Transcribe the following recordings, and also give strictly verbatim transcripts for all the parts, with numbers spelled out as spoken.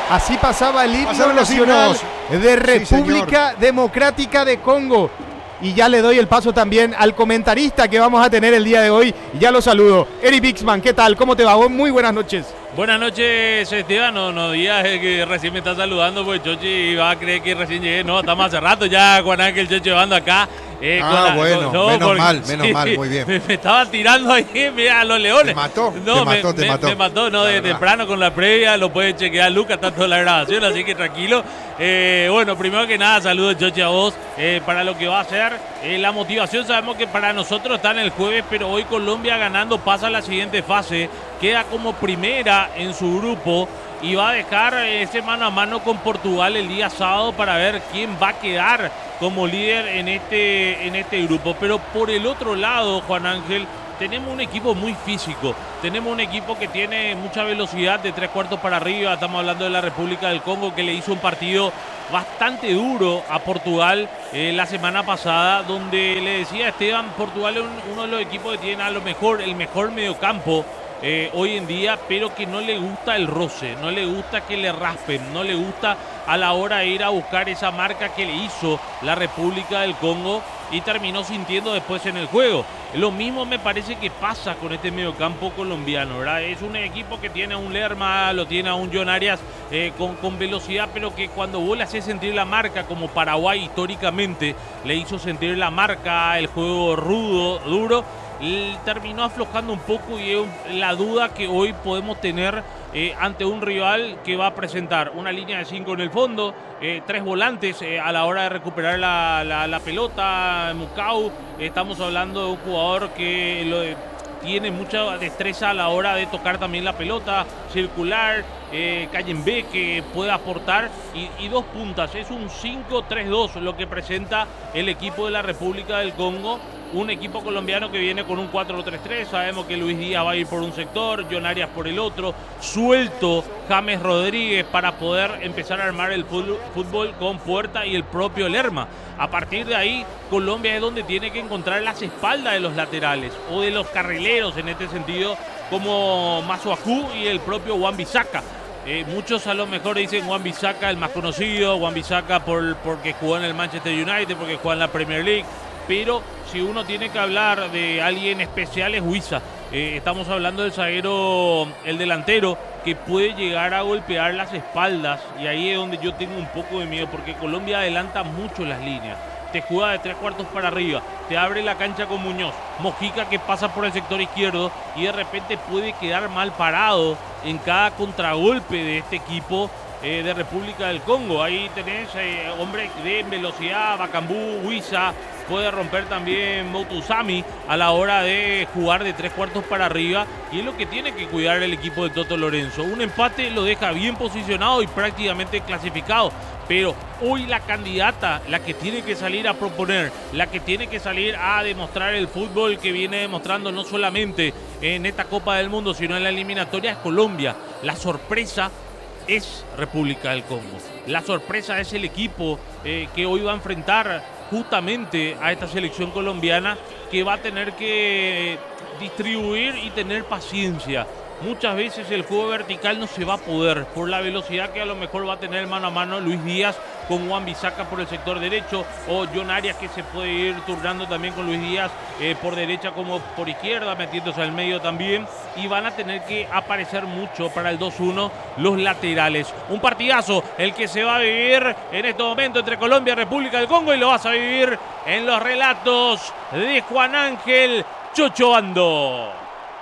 Así pasaba el himno Pasaron los nacional himnos. de República Sí, Democrática de Congo. Y ya le doy el paso también al comentarista que vamos a tener el día de hoy. Y ya lo saludo. Eric Bixman, ¿qué tal? ¿Cómo te va? Muy buenas noches. Buenas noches, Esteban. No, no digas que recién me está saludando, pues Chochi va a creer que recién llegué. No, estamos hace rato ya, Juan Ángel Chochi llevando acá. Eh, ah, la, bueno, con, no, menos porque, mal, menos sí, mal, muy bien. Me, me estaba tirando ahí, mira, a los leones. ¿Te mató? No, te me, mató, te me, mató. Me mató, no, la de verdad. Temprano con la previa, lo puede chequear Lucas, está toda la grabación, así que tranquilo. Eh, bueno, primero que nada, saludos, Chochi, a vos, eh, para lo que va a ser eh, la motivación. Sabemos que para nosotros está en el jueves, pero hoy Colombia ganando pasa a la siguiente fase, queda como primera en su grupo y va a dejar ese mano a mano con Portugal el día sábado para ver quién va a quedar como líder en este, en este grupo. Pero por el otro lado, Juan Ángel, tenemos un equipo muy físico, tenemos un equipo que tiene mucha velocidad de tres cuartos para arriba. Estamos hablando de la República del Congo, que le hizo un partido bastante duro a Portugal eh, la semana pasada, donde le decía a Esteban, Portugal es un, uno de los equipos que tiene a lo mejor el mejor mediocampo Eh, hoy en día, pero que no le gusta el roce, no le gusta que le raspen, no le gusta a la hora de ir a buscar esa marca que le hizo la República del Congo y terminó sintiendo después en el juego. Lo mismo me parece que pasa con este mediocampo colombiano, ¿verdad? Es un equipo que tiene a un Lerma, lo tiene a un John Arias eh, con, con velocidad, pero que cuando vos le haces sentir la marca, como Paraguay históricamente le hizo sentir la marca, el juego rudo, duro, terminó aflojando un poco, y es la duda que hoy podemos tener eh, ante un rival que va a presentar una línea de cinco en el fondo, eh, tres volantes eh, a la hora de recuperar la, la, la pelota. Mucau, eh, estamos hablando de un jugador que lo de, tiene mucha destreza a la hora de tocar también la pelota, circular, eh, Cayembe, que puede aportar, y, y dos puntas. Es un cinco tres dos lo que presenta el equipo de la República del Congo. Un equipo colombiano que viene con un cuatro tres tres. Sabemos que Luis Díaz va a ir por un sector, John Arias por el otro. Suelto James Rodríguez para poder empezar a armar el fútbol con Puerta y el propio Lerma. A partir de ahí, Colombia es donde tiene que encontrar las espaldas de los laterales o de los carrileros en este sentido, como Masuaku y el propio Wan-Bissaka. Eh, muchos a lo mejor dicen Wan-Bissaka el más conocido, Wan-Bissaka por, porque jugó en el Manchester United, porque jugó en la Premier League. Pero si uno tiene que hablar de alguien especial es Huiza. Eh, estamos hablando del zaguero, el delantero, que puede llegar a golpear las espaldas. Y ahí es donde yo tengo un poco de miedo, porque Colombia adelanta mucho las líneas. Te juega de tres cuartos para arriba, te abre la cancha con Muñoz, Mojica que pasa por el sector izquierdo y de repente puede quedar mal parado en cada contragolpe de este equipo eh, de República del Congo. Ahí tenés eh, hombres de velocidad, Bacambú, Huiza. Puede romper también Moutuzami a la hora de jugar de tres cuartos para arriba, y es lo que tiene que cuidar el equipo de Toto Lorenzo. Un empate lo deja bien posicionado y prácticamente clasificado, pero hoy la candidata, la que tiene que salir a proponer, la que tiene que salir a demostrar el fútbol que viene demostrando no solamente en esta Copa del Mundo, sino en la eliminatoria, es Colombia. La sorpresa es República del Congo. La sorpresa es el equipo eh, que hoy va a enfrentar justamente a esta selección colombiana, que va a tener que distribuir y tener paciencia. Muchas veces el juego vertical no se va a poder por la velocidad que a lo mejor va a tener mano a mano Luis Díaz con Wan-Bissaka por el sector derecho, o John Arias, que se puede ir turnando también con Luis Díaz eh, por derecha como por izquierda, metiéndose al medio también, y van a tener que aparecer mucho para el dos uno los laterales. Un partidazo el que se va a vivir en este momento entre Colombia y República del Congo, y lo vas a vivir en los relatos de Juan Ángel Chocho Bando.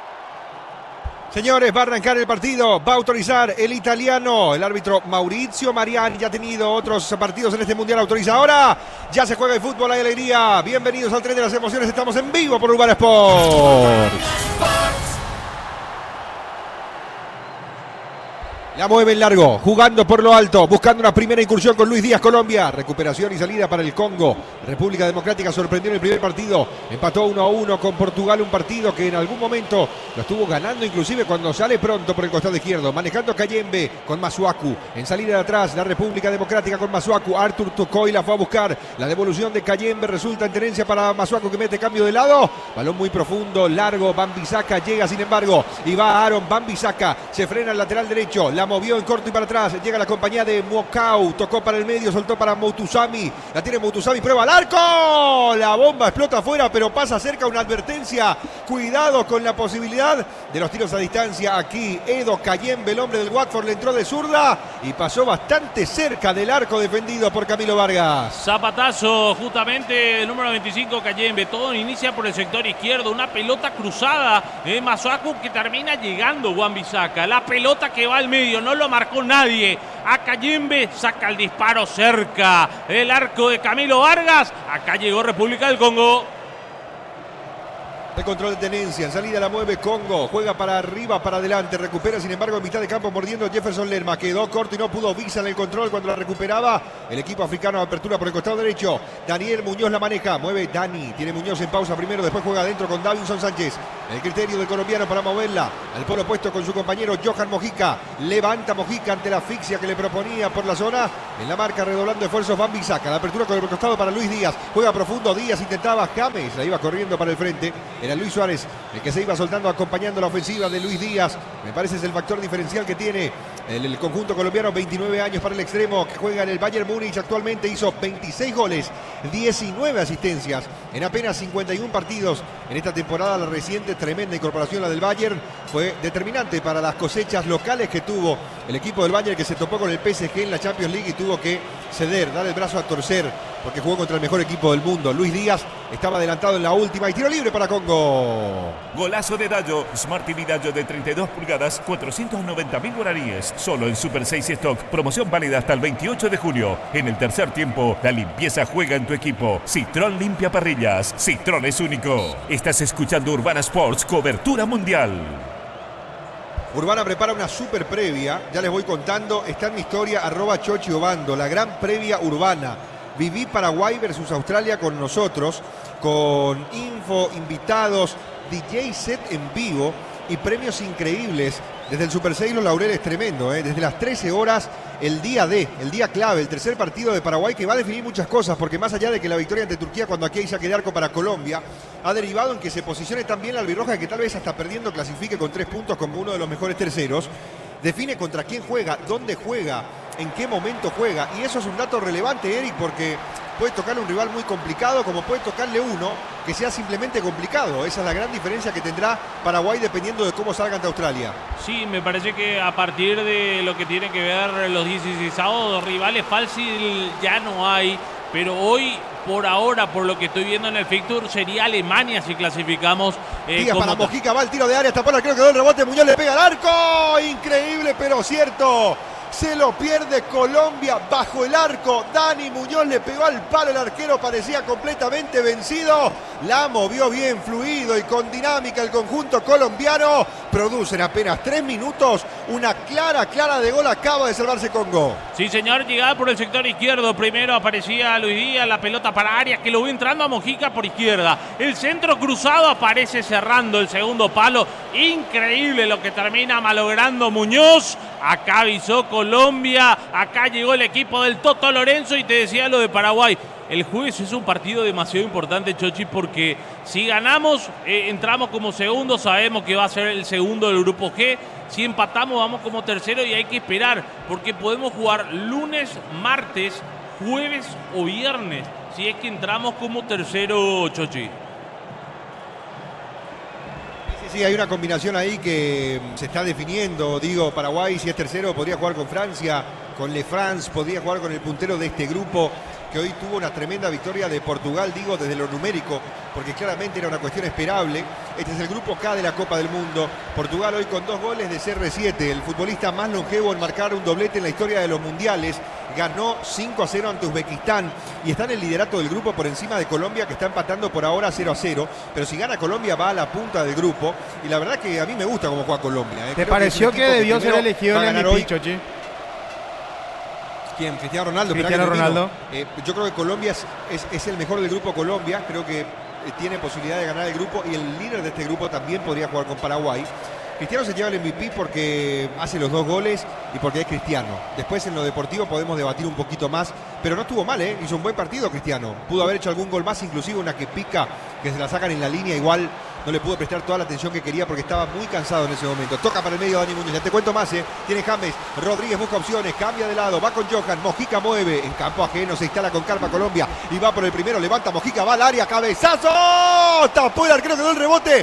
Señores, va a arrancar el partido, va a autorizar el italiano, el árbitro Maurizio Mariani. Ya ha tenido otros partidos en este mundial, autoriza ahora. Ya se juega el fútbol, hay alegría. Bienvenidos al tren de las emociones, estamos en vivo por Urbana Sports. La mueve en largo, jugando por lo alto, buscando una primera incursión con Luis Díaz, Colombia. Recuperación y salida para el Congo. República Democrática sorprendió en el primer partido. Empató uno a uno con Portugal, un partido que en algún momento lo estuvo ganando, inclusive cuando sale pronto por el costado izquierdo. Manejando Cayembe con Masuaku. En salida de atrás, la República Democrática con Masuaku. Arthur Tocoy la fue a buscar. La devolución de Cayembe resulta en tenencia para Masuaku, que mete cambio de lado. Balón muy profundo, largo. Wan-Bissaka llega, sin embargo, y va Aaron Wan-Bissaka. Se frena al lateral derecho. La movió en corto y para atrás. Llega la compañía de Mokau. Tocó para el medio, soltó para Moutuzami. La tiene Moutuzami, prueba al arco. La bomba explota afuera, pero pasa cerca. Una advertencia. Cuidado con la posibilidad de los tiros a distancia. Aquí Edo Cayembe, el hombre del Watford, le entró de zurda y pasó bastante cerca del arco defendido por Camilo Vargas. Zapatazo justamente el número veinticinco Cayembe. Todo inicia por el sector izquierdo. Una pelota cruzada de Masuaku que termina llegando Wan-Bissaka. La pelota que va al medio, no lo marcó nadie. A Cayembe saca el disparo cerca del arco de Camilo Vargas. Acá llegó República del Congo. El control de tenencia, en salida la mueve Congo, juega para arriba, para adelante, recupera sin embargo en mitad de campo mordiendo Jefferson Lerma, quedó corto y no pudo Visa en el control cuando la recuperaba el equipo africano. Apertura por el costado derecho, Daniel Muñoz la maneja, mueve Dani, tiene Muñoz en pausa primero, después juega adentro con Davinson Sánchez, el criterio del colombiano para moverla al polo opuesto con su compañero Johan Mojica, levanta Mojica ante la asfixia que le proponía por la zona, en la marca redoblando esfuerzos Wan-Bissaka, la apertura con el costado para Luis Díaz, juega profundo, Díaz intentaba, James la iba corriendo para el frente. Era Luis Suárez el que se iba soltando acompañando la ofensiva de Luis Díaz. Me parece es el factor diferencial que tiene el, el conjunto colombiano. veintinueve años para el extremo que juega en el Bayern Múnich. Actualmente hizo veintiséis goles, diecinueve asistencias en apenas cincuenta y uno partidos en esta temporada. La reciente tremenda incorporación, la del Bayern, fue determinante para las cosechas locales que tuvo el equipo del Bayern, que se topó con el P S G en la Champions League y tuvo que ceder, dar el brazo a torcer porque jugó contra el mejor equipo del mundo. Luis Díaz estaba adelantado en la última y tiro libre para Congo. Golazo de Dallo, Smart T V Dallo de treinta y dos pulgadas, cuatrocientos noventa mil guaraníes, solo en Super seis Stock, promoción válida hasta el veintiocho de julio. En el tercer tiempo, la limpieza juega en tu equipo. Citroën limpia parrillas, Citroën es único. Estás escuchando Urbana Sports, cobertura mundial. Urbana prepara una super previa, ya les voy contando, está en mi historia, arroba Chochi Obando, la gran previa urbana. Viví Paraguay versus Australia con nosotros, con info, invitados, D J set en vivo y premios increíbles. Desde el Super seis Los Laureles, tremendo, ¿eh? Desde las trece horas, el día D, el día clave, el tercer partido de Paraguay que va a definir muchas cosas, porque más allá de que la victoria ante Turquía, cuando aquí hay saque de arco para Colombia, ha derivado en que se posicione tan bien la albirroja que tal vez hasta perdiendo clasifique con tres puntos como uno de los mejores terceros. Define contra quién juega, dónde juega, en qué momento juega, y eso es un dato relevante, Eric, porque puede tocarle un rival muy complicado como puede tocarle uno que sea simplemente complicado. Esa es la gran diferencia que tendrá Paraguay dependiendo de cómo salga ante Australia. Sí, me parece que a partir de lo que tiene que ver los dieciseisavos rivales fácil ya no hay, pero hoy por ahora, por lo que estoy viendo en el fixture, sería Alemania si clasificamos. Eh, Díaz para Mojica, va el tiro de área, hasta para, creo que quedó el rebote, Muñoz le pega al arco, increíble pero cierto. Se lo pierde Colombia bajo el arco. Dani Muñoz le pegó al palo. El arquero parecía completamente vencido. La movió bien, fluido y con dinámica el conjunto colombiano. Produce en apenas tres minutos una clara, clara de gol. Acaba de salvarse Congo. Sí, señor, llegada por el sector izquierdo. Primero aparecía Luis Díaz, la pelota para Arias, que lo ve entrando a Mojica por izquierda. El centro cruzado aparece cerrando el segundo palo. Increíble lo que termina malogrando Muñoz. Acá avisó Colombia, acá llegó el equipo del Toto Lorenzo y te decía lo de Paraguay. El jueves es un partido demasiado importante, Chochi, porque si ganamos, eh, entramos como segundo, sabemos que va a ser el segundo del grupo G. Si empatamos, vamos como tercero y hay que esperar, porque podemos jugar lunes, martes, jueves o viernes, si es que entramos como tercero, Chochi. Sí, hay una combinación ahí que se está definiendo. Digo, Paraguay, si es tercero, podría jugar con Francia, con Le France, podría jugar con el puntero de este grupo, que hoy tuvo una tremenda victoria de Portugal, digo, desde lo numérico, porque claramente era una cuestión esperable. Este es el grupo K de la Copa del Mundo. Portugal hoy con dos goles de C R siete, el futbolista más longevo en marcar un doblete en la historia de los mundiales. Ganó cinco a cero ante Uzbekistán y está en el liderato del grupo por encima de Colombia, que está empatando por ahora cero a cero. Pero si gana Colombia va a la punta del grupo. Y la verdad que a mí me gusta cómo juega Colombia. ¿eh? ¿Te Creo pareció que, que debió ser elegido el M V P, Chochi? ¿Quién? Cristiano Ronaldo. Cristiano Ronaldo. Eh, yo creo que Colombia es, es, es el mejor del grupo Colombia. Creo que eh, tiene posibilidad de ganar el grupo y el líder de este grupo también podría jugar con Paraguay. Cristiano se lleva el M V P porque hace los dos goles y porque es Cristiano. Después en lo deportivo podemos debatir un poquito más, pero no estuvo mal, ¿eh? Hizo un buen partido Cristiano. Pudo haber hecho algún gol más, inclusive una que pica, que se la sacan en la línea igual. no le pudo prestar toda la atención que quería porque estaba muy cansado en ese momento. Toca para el medio Dani Muñoz, ya te cuento más, ¿eh? Tiene James, Rodríguez busca opciones, cambia de lado, va con Johan, Mojica mueve, en campo ajeno se instala con calma Colombia y va por el primero, levanta Mojica, va al área, cabezazo, tapó el arquero, quedó el rebote.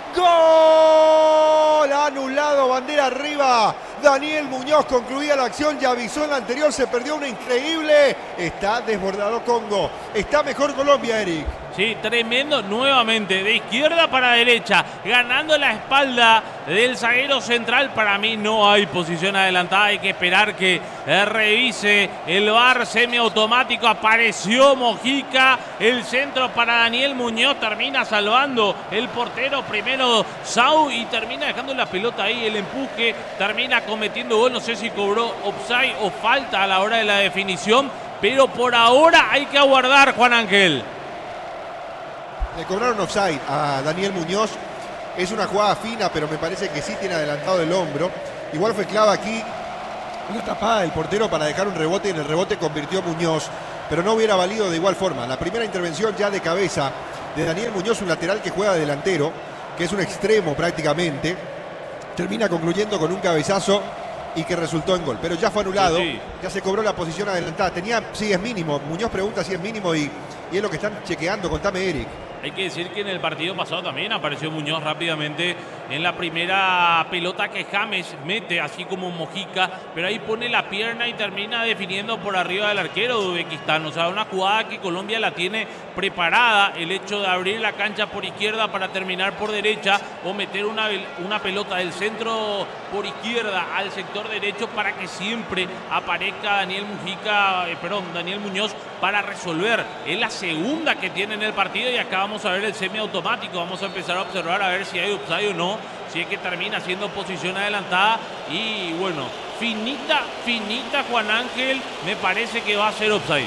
¡Gol! Anulado, bandera arriba. Daniel Muñoz concluía la acción y avisó en la anterior, se perdió una increíble. Está desbordado Congo. Está mejor Colombia, Eric. Sí, tremendo, nuevamente, de izquierda para derecha, ganando la espalda del zaguero central. Para mí no hay posición adelantada, hay que esperar que eh, revise el V A R semiautomático. Apareció Mojica, el centro para Daniel Muñoz, termina salvando el portero, primero Sau, y termina dejando la pelota ahí, el empuje, termina cometiendo gol. No sé si cobró offside o falta a la hora de la definición, pero por ahora hay que aguardar, Juan Ángel. Le cobraron offside a Daniel Muñoz. Es una jugada fina, pero me parece que sí tiene adelantado el hombro. Igual fue clave aquí una tapada del portero para dejar un rebote, y en el rebote convirtió Muñoz, pero no hubiera valido de igual forma. La primera intervención ya de cabeza de Daniel Muñoz, un lateral que juega de delantero, que es un extremo prácticamente, termina concluyendo con un cabezazo y que resultó en gol, pero ya fue anulado. Sí, sí. Ya se cobró la posición adelantada. Tenía, sí, es mínimo. Muñoz pregunta si es mínimo y, y es lo que están chequeando. Contame, Eric. Hay que decir que en el partido pasado también apareció Muñoz rápidamente en la primera pelota que James mete, así como Mojica, pero ahí pone la pierna y termina definiendo por arriba del arquero de Uzbekistán. O sea, una jugada que Colombia la tiene preparada, el hecho de abrir la cancha por izquierda para terminar por derecha o meter una, una pelota del centro por izquierda al sector derecho para que siempre aparezca Daniel Mujica, eh, perdón, Daniel Muñoz para resolver. Es la segunda que tiene en el partido y acá vamos a ver el semiautomático. Vamos a empezar a observar a ver si hay offside o no, si es que termina siendo posición adelantada. Y bueno, finita, finita, Juan Ángel, me parece que va a ser offside.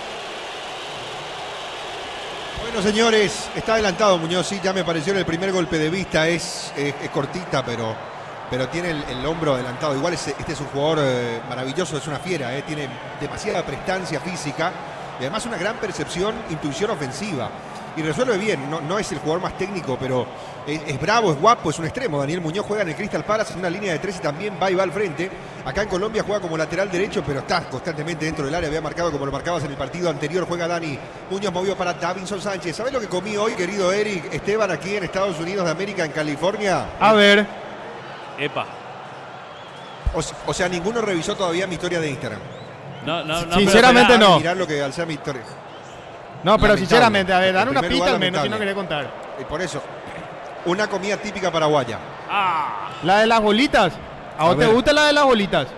Bueno, señores, está adelantado Muñoz, sí, ya me pareció en el primer golpe de vista, es, es, es cortita, pero, pero tiene el, el hombro adelantado. Igual es, este es un jugador eh, maravilloso, es una fiera, eh, tiene demasiada prestancia física y además una gran percepción, intuición ofensiva. Y resuelve bien, no, no es el jugador más técnico, pero es, es bravo, es guapo, es un extremo. Daniel Muñoz juega en el Crystal Palace en una línea de tres y también va y va al frente. Acá en Colombia juega como lateral derecho, pero está constantemente dentro del área. Había marcado como lo marcabas en el partido anterior. Juega Dani Muñoz, movido para Davinson Sánchez. ¿Sabés lo que comí hoy, querido Eric Esteban, aquí en Estados Unidos de América, en California? A ver. Epa. O, o sea, ninguno revisó todavía mi historia de Instagram. No, no, no. Sinceramente pero, no. Mirar lo que alza mi historia. No, pero lamentable. Sinceramente, a ver, dan una pita lugar, al menos lamentable. si no quería contar. Y por eso, una comida típica paraguaya. Ah. La de las bolitas. ¿A, ¿A vos te gusta la de las bolitas?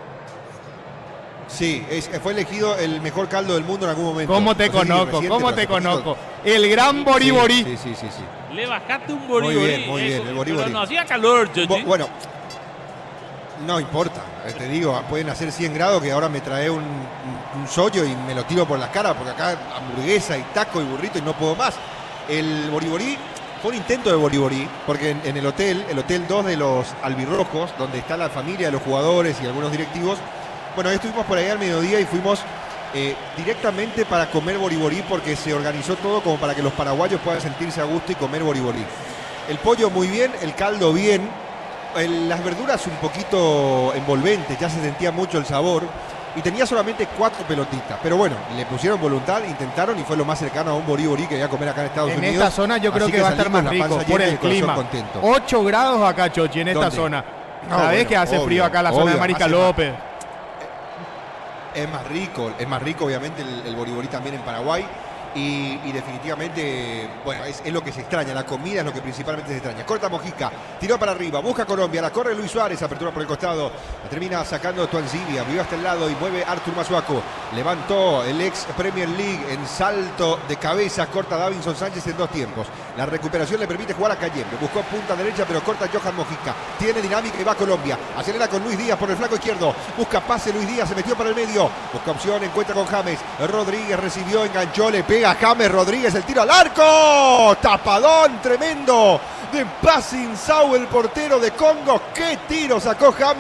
Sí, es, fue elegido el mejor caldo del mundo en algún momento. ¿Cómo te no sé conozco? Si ¿Cómo te conozco? El gran boriborí. Sí, sí, sí, sí, sí. Le bajaste un boriborí. Muy bien, muy bien, el boriborí. Pero no hacía calor, Chochi. Bueno, no importa. Te digo, pueden hacer cien grados que ahora me trae un, un, un sollo y me lo tiro por las caras porque acá hamburguesa y taco y burrito y no puedo más. El boriborí fue un intento de boriborí porque en, en el hotel, el hotel dos de los albirrojos, donde está la familia de los jugadores y algunos directivos, bueno, ahí estuvimos por ahí al mediodía y fuimos eh, directamente para comer boriborí porque se organizó todo como para que los paraguayos puedan sentirse a gusto y comer boriborí. El pollo muy bien, el caldo bien. El, las verduras un poquito envolventes, ya se sentía mucho el sabor y tenía solamente cuatro pelotitas, pero bueno, le pusieron voluntad, intentaron y fue lo más cercano a un boriborí que voy a comer acá en Estados en Unidos. En esta zona yo creo Así que, que va a estar más rico por el clima. Contento. ocho grados acá, Chochi, en esta ¿Dónde? zona. No, Sabés bueno, que hace obvio, frío acá en la obvio, zona de Marica López. Más, es más rico, es más rico obviamente el, el boriborí también en Paraguay. Y, y definitivamente, bueno, es, es lo que se extraña, la comida es lo que principalmente se extraña. Corta Mojica, tiró para arriba, busca Colombia, la corre Luis Suárez, apertura por el costado, la termina sacando Tuanzibia, vive hasta el lado y mueve Artur Masuaco, levantó el ex Premier League en salto de cabeza, corta Davinson Sánchez en dos tiempos. La recuperación le permite jugar a Cayembe, buscó punta derecha pero corta Johan Mojica, tiene dinámica y va Colombia, acelera con Luis Díaz por el flanco izquierdo, busca pase Luis Díaz, se metió para el medio, busca opción, encuentra con James, Rodríguez recibió, enganchó, le pega a James Rodríguez, el tiro al arco, tapadón tremendo de Passing Sau, el portero de Congo. Qué tiro sacó James,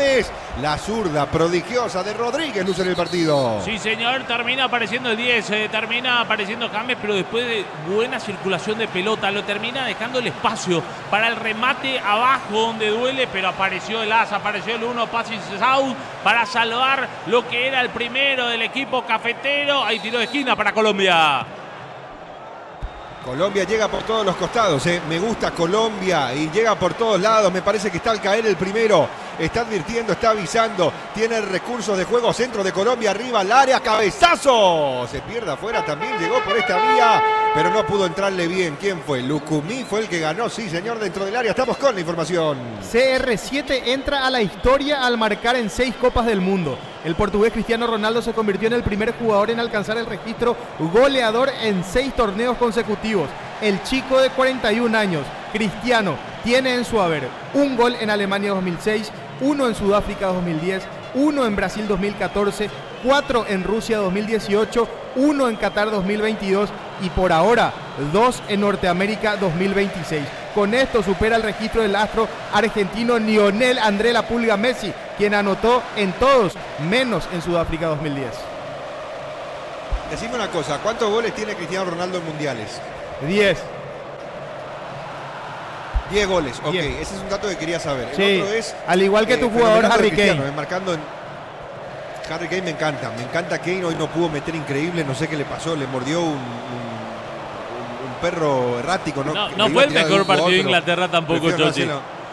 La zurda prodigiosa de Rodríguez luce en el partido. Sí, señor, termina apareciendo el diez, eh, termina apareciendo James, pero después de buena circulación de pelota, lo termina dejando el espacio para el remate abajo donde duele, pero apareció el as, apareció el uno, pasis out para salvar lo que era el primero del equipo cafetero. Hay tiro de esquina para Colombia. Colombia llega por todos los costados, ¿eh? Me gusta Colombia y llega por todos lados. Me parece que está al caer el primero. Está advirtiendo, está avisando. Tiene recursos de juego. Centro de Colombia, arriba al área. ¡Cabezazo! Se pierde afuera también. Llegó por esta vía, pero no pudo entrarle bien. ¿Quién fue? Lucumí fue el que ganó. Sí, señor, dentro del área. Estamos con la información. C R siete entra a la historia al marcar en seis Copas del Mundo. El portugués Cristiano Ronaldo se convirtió en el primer jugador en alcanzar el registro goleador en seis torneos consecutivos. El chico de cuarenta y un años, Cristiano, tiene en su haber un gol en Alemania dos mil seis, uno en Sudáfrica dos mil diez, uno en Brasil dos mil catorce, cuatro en Rusia dos mil dieciocho, uno en Qatar dos mil veintidós y por ahora dos en Norteamérica dos mil veintiséis. Con esto supera el registro del astro argentino Lionel Andrés La Pulga Messi, quien anotó en todos, menos en Sudáfrica dos mil diez. Decime una cosa, ¿cuántos goles tiene Cristiano Ronaldo en mundiales? diez. diez goles, ok, diez. Ese es un dato que quería saber. El sí, otro es, al igual que eh, tu jugador Harry Kane. Eh, marcando en... Harry Kane me encanta, me encanta Kane, hoy no pudo meter increíble, no sé qué le pasó, le mordió un, un, un perro errático. No, no, no fue el mejor partido de Inglaterra tampoco, Chochi.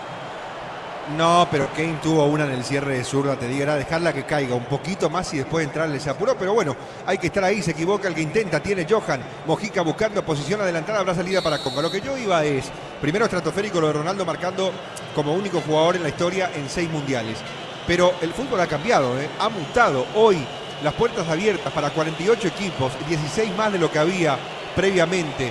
No, pero Kane tuvo una en el cierre de zurda, te digo, era dejarla que caiga un poquito más y después entrarle, se apuró, pero bueno, hay que estar ahí, se equivoca el que intenta, tiene Johan, Mojica buscando posición adelantada, habrá salida para Congo. Lo que yo iba es, primero estratosférico lo de Ronaldo marcando como único jugador en la historia en seis mundiales, pero el fútbol ha cambiado, ¿eh? Ha mutado, hoy las puertas abiertas para cuarenta y ocho equipos, dieciséis más de lo que había previamente.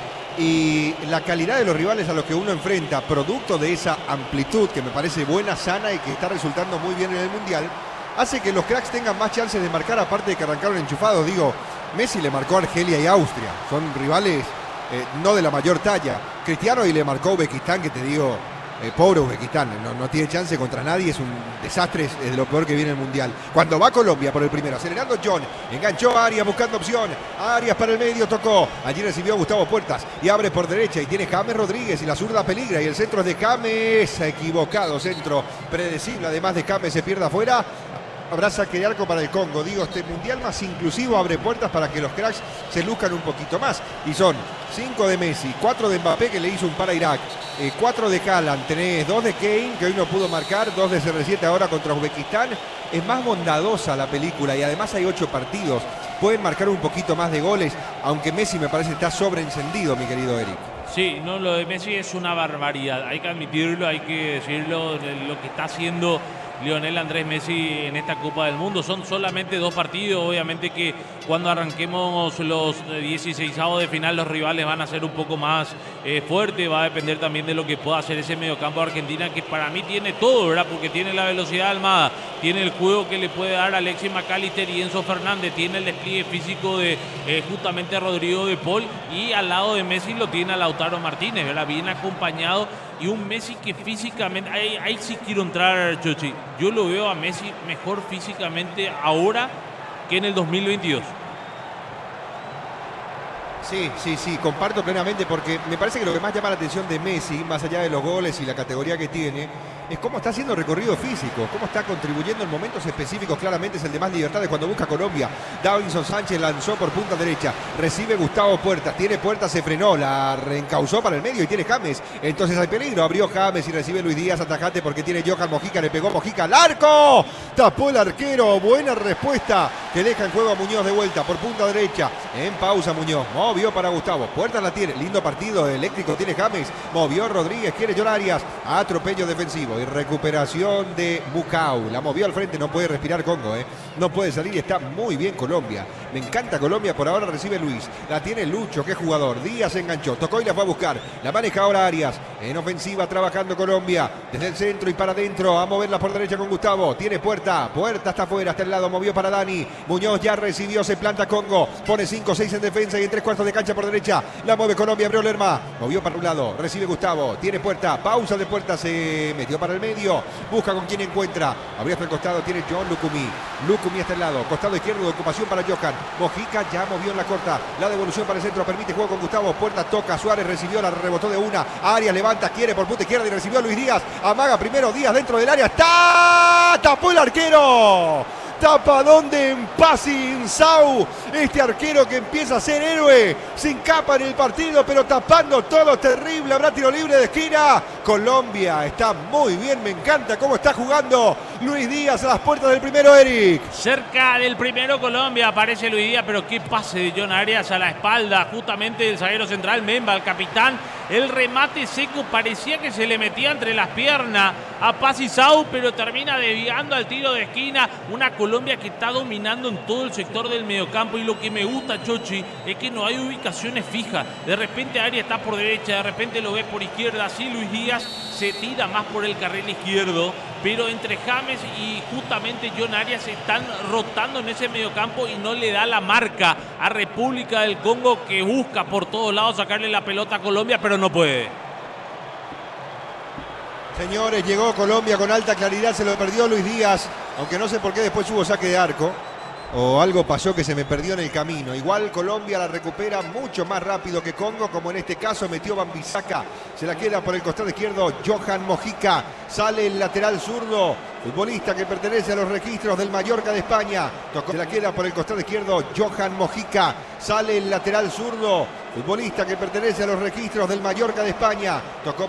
Y la calidad de los rivales a los que uno enfrenta, producto de esa amplitud que me parece buena, sana y que está resultando muy bien en el Mundial, hace que los cracks tengan más chances de marcar, aparte de que arrancaron enchufados. Digo, Messi le marcó a Argelia y Austria, son rivales eh, no de la mayor talla. Cristiano y le marcó a Uzbekistán, que te digo, eh, pobre Uzbekistán, no, no tiene chance contra nadie, es un desastre, es de lo peor que viene el Mundial. Cuando va Colombia por el primero, acelerando John, enganchó a Arias buscando opción, Arias para el medio, tocó, allí recibió a Gustavo Puertas y abre por derecha y tiene James Rodríguez y la zurda peligra y el centro es de James, equivocado, centro predecible, además de James se pierde afuera. Habrá saque de arco para el Congo. Digo, este mundial más inclusivo abre puertas para que los cracks se luzcan un poquito más. Y son cinco de Messi, cuatro de Mbappé, que le hizo un para Irak, eh, cuatro de Haaland, tenés dos de Kane, que hoy no pudo marcar, dos de C R siete ahora contra Uzbekistán. Es más bondadosa la película y además hay ocho partidos. Pueden marcar un poquito más de goles, aunque Messi me parece está sobreencendido, mi querido Eric. Sí, no, lo de Messi es una barbaridad. Hay que admitirlo, hay que decirlo, lo que está haciendo Lionel Andrés Messi en esta Copa del Mundo. Son solamente dos partidos, obviamente que cuando arranquemos los dieciseisavos de final los rivales van a ser un poco más eh, fuertes, va a depender también de lo que pueda hacer ese mediocampo de Argentina, que para mí tiene todo, ¿verdad? Porque tiene la velocidad de Almada, tiene el juego que le puede dar Alexis McAllister y Enzo Fernández, tiene el despliegue físico de eh, justamente Rodrigo de Paul, y al lado de Messi lo tiene a Lautaro Martínez, ¿verdad? Bien acompañado, y un Messi que físicamente, ahí, ahí sí quiero entrar, Chochi, yo lo veo a Messi mejor físicamente ahora que en el dos mil veintidós. Sí, sí, sí, comparto plenamente, porque me parece que lo que más llama la atención de Messi, más allá de los goles y la categoría que tiene, es cómo está haciendo recorrido físico, cómo está contribuyendo en momentos específicos. Claramente es el de más libertades cuando busca Colombia. Davinson Sánchez lanzó por punta derecha, recibe Gustavo Puertas, tiene Puertas, se frenó, la reencauzó para el medio y tiene James. Entonces hay peligro, abrió James y recibe Luis Díaz, atacante, porque tiene Johan Mojica, le pegó Mojica al arco, tapó el arquero, buena respuesta que deja en juego a Muñoz de vuelta por punta derecha, en pausa Muñoz, movió para Gustavo, Puertas la tiene, lindo partido eléctrico tiene James, movió Rodríguez, quiere John Arias, atropello defensivo y recuperación de Bucau, la movió al frente, no puede respirar Congo, ¿eh? No puede salir y está muy bien Colombia, me encanta Colombia, por ahora recibe Luis, la tiene Lucho, qué jugador, Díaz enganchó, tocó y la fue a buscar, la maneja ahora Arias, en ofensiva trabajando Colombia, desde el centro y para adentro, a moverla por derecha con Gustavo, tiene Puerta, Puerta está afuera, hasta el lado, movió para Dani, Muñoz ya recibió, se planta Congo, pone cinco seis en defensa y en tres cuartos de cancha por derecha, la mueve Colombia, abrió Lerma, movió para un lado, recibe Gustavo, tiene Puerta, pausa de Puerta, se metió para para el medio. Busca con quien encuentra. Abierto el costado, tiene John Lucumí. Lucumí hasta el lado. Costado izquierdo de ocupación para Johan. Mojica ya movió en la corta. La devolución para el centro. Permite juego con Gustavo. Puerta toca. Suárez recibió, la rebotó de una. Arias levanta, quiere por punta izquierda y recibió a Luis Díaz. Amaga primero Díaz dentro del área. ¡Está! ¡Tapó el arquero! Tapadón de Mpassi Insau, este arquero que empieza a ser héroe, sin capa en el partido, pero tapando todo terrible. Habrá tiro libre de esquina. Colombia está muy bien, me encanta cómo está jugando Luis Díaz a las puertas del primero, Eric. Cerca del primero Colombia aparece Luis Díaz, pero qué pase de John Arias a la espalda, justamente del zaguero central Memba, el capitán. El remate seco parecía que se le metía entre las piernas a Mpassi Insau, pero termina desviando al tiro de esquina. Una Colombia que está dominando en todo el sector del mediocampo, y lo que me gusta, Chochi, es que no hay ubicaciones fijas. De repente Arias está por derecha, de repente lo ves por izquierda. Así Luis Díaz se tira más por el carril izquierdo, pero entre James y justamente John Arias se están rotando en ese mediocampo y no le da la marca a República del Congo, que busca por todos lados sacarle la pelota a Colombia, pero no puede. Señores, llegó Colombia con alta claridad, se lo perdió Luis Díaz, aunque no sé por qué después hubo saque de arco. O algo pasó que se me perdió en el camino. Igual Colombia la recupera mucho más rápido que Congo, como en este caso metió Bambisaca. Se la queda por el costado izquierdo Johan Mojica. Sale el lateral zurdo, futbolista que pertenece a los registros del Mallorca de España. Tocó, se la queda por el costado izquierdo Johan Mojica. Sale el lateral zurdo, futbolista que pertenece a los registros del Mallorca de España. Tocó